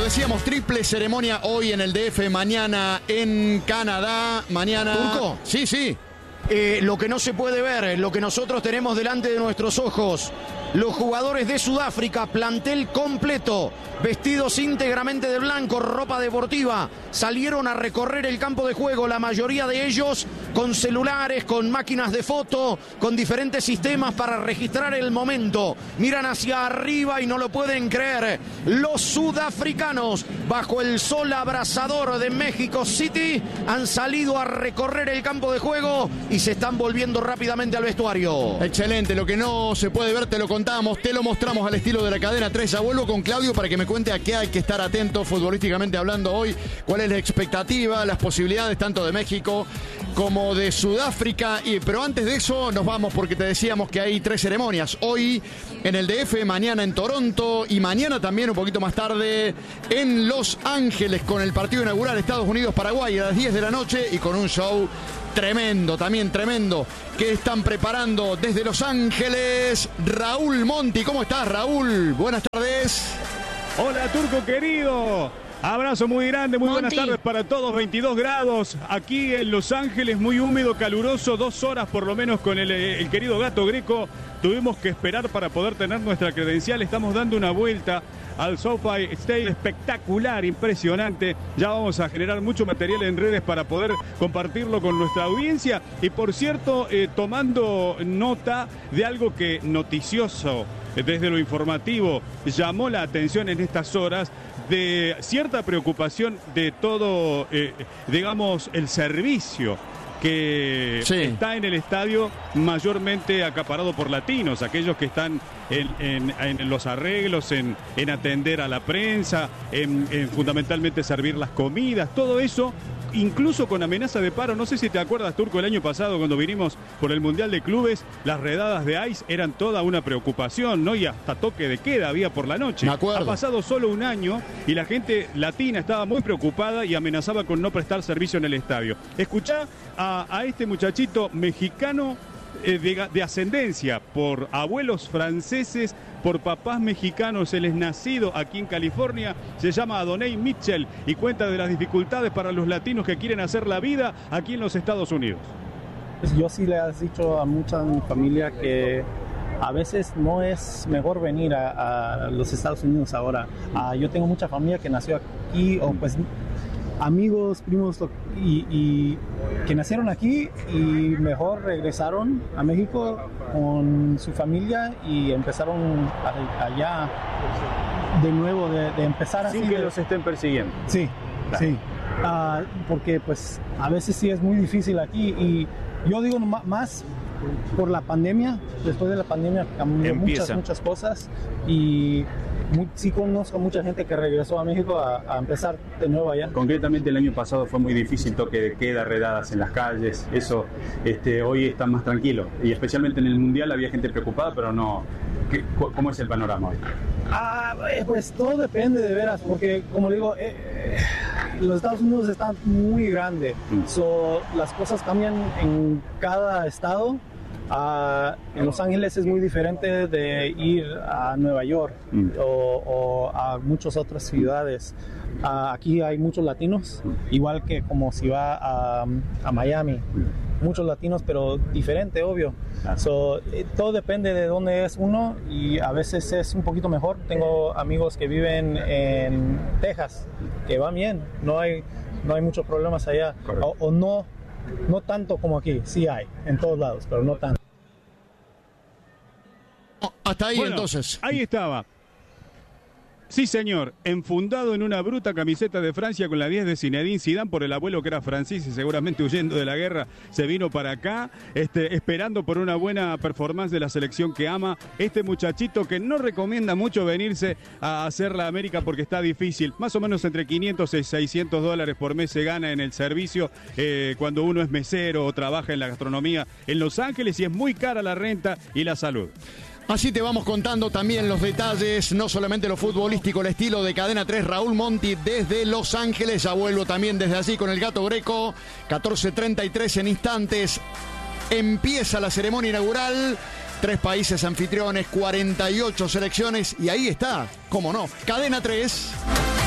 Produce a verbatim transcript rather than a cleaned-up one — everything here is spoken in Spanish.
decíamos, triple ceremonia hoy en el D F, mañana en Canadá. Mañana... ¿Turco? Sí, sí. Eh, lo que no se puede ver, lo que nosotros tenemos delante de nuestros ojos. Los jugadores de Sudáfrica, plantel completo, vestidos íntegramente de blanco, ropa deportiva, salieron a recorrer el campo de juego, la mayoría de ellos con celulares, con máquinas de foto, con diferentes sistemas para registrar el momento. Miran hacia arriba y no lo pueden creer. Los sudafricanos, bajo el sol abrasador de México City, han salido a recorrer el campo de juego y se están volviendo rápidamente al vestuario. Excelente, lo que no se puede ver te lo contamos, te lo mostramos al estilo de la cadena tres. Ya vuelvo con Claudio para que me cuente a qué hay que estar atento futbolísticamente hablando hoy, cuál es la expectativa, las posibilidades tanto de México como de Sudáfrica. Y, pero antes de eso nos vamos porque te decíamos que hay tres ceremonias. Hoy en el D F, mañana en Toronto y mañana también un poquito más tarde en Los Ángeles con el partido inaugural Estados Unidos-Paraguay a las diez de la noche y con un show tremendo, también tremendo, que están preparando desde Los Ángeles. Raúl Monti, ¿cómo estás, Raúl? Buenas tardes. Hola, Turco querido. Abrazo muy grande, muy Monti. Buenas tardes para todos. veintidós grados aquí en Los Ángeles, muy húmedo, caluroso, dos horas por lo menos con el, el querido Gato Greco. Tuvimos que esperar para poder tener nuestra credencial. Estamos dando una vuelta al SoFi Stadium, espectacular, impresionante. Ya vamos a generar mucho material en redes para poder compartirlo con nuestra audiencia. Y por cierto, eh, tomando nota de algo que noticioso desde lo informativo llamó la atención en estas horas, de cierta preocupación de todo, eh, digamos, el servicio que sí. está en el estadio, mayormente acaparado por latinos, aquellos que están en, en, en los arreglos, en, en atender a la prensa, en, en fundamentalmente servir las comidas, todo eso, incluso con amenaza de paro. No sé si te acuerdas, Turco, el año pasado cuando vinimos por el Mundial de Clubes, las redadas de ICE eran toda una preocupación, ¿no? Y hasta toque de queda había por la noche. Me acuerdo. Ha pasado solo un año y la gente latina estaba muy preocupada y amenazaba con no prestar servicio en el estadio. Escuchá a, a este muchachito mexicano eh, de, de ascendencia por abuelos franceses, por papás mexicanos. Él es nacido aquí en California, se llama Adonai Mitchell y cuenta de las dificultades para los latinos que quieren hacer la vida aquí en los Estados Unidos. Yo sí le has dicho a mucha familia que a veces no es mejor venir a, a los Estados Unidos ahora. Uh, yo tengo mucha familia que nació aquí, o pues amigos, primos y, y que nacieron aquí y mejor regresaron a México con su familia y empezaron a, allá de nuevo, de, de empezar así. Sin que de, los estén persiguiendo. Sí, claro. sí. Uh, porque pues a veces sí es muy difícil aquí y yo digo más por la pandemia. Después de la pandemia cambió Empieza. muchas, muchas cosas y muy, sí conozco mucha gente que regresó a México a, a empezar de nuevo allá. Concretamente el año pasado fue muy difícil, toque de queda, redadas en las calles, eso este, hoy está más tranquilo y especialmente en el Mundial había gente preocupada, pero no. ¿Qué, ¿Cómo es el panorama hoy? Ah, pues todo depende de veras, porque como le digo, eh, eh, los Estados Unidos están muy grandes, mm. so, las cosas cambian en cada estado. Uh, en Los Ángeles es muy diferente de ir a Nueva York mm. o, o a muchas otras ciudades. Uh, aquí hay muchos latinos, mm. igual que como si va a, a Miami. Mm. Muchos latinos, pero diferente, obvio. Ah. So, eh, todo depende de dónde es uno y a veces es un poquito mejor. Tengo amigos que viven en Texas, que van bien, no hay, no hay muchos problemas allá. O, o no, no tanto como aquí, sí hay, en todos lados, pero no tanto. Hasta ahí bueno, entonces. Ahí estaba. Sí, señor, enfundado en una bruta camiseta de Francia con la diez de Zinedine Zidane por el abuelo que era francés y seguramente huyendo de la guerra se vino para acá, este, esperando por una buena performance de la selección que ama. Este muchachito que no recomienda mucho venirse a hacer la América porque está difícil. Más o menos entre quinientos y seiscientos dólares por mes se gana en el servicio eh, cuando uno es mesero o trabaja en la gastronomía en Los Ángeles y es muy cara la renta y la salud. Así te vamos contando también los detalles, no solamente lo futbolístico, el estilo de Cadena tres, Raúl Monti desde Los Ángeles. Ya vuelvo también desde allí con el Gato Greco. catorce treinta y tres en instantes. Empieza la ceremonia inaugural. Tres países anfitriones, cuarenta y ocho selecciones. Y ahí está, cómo no, Cadena tres.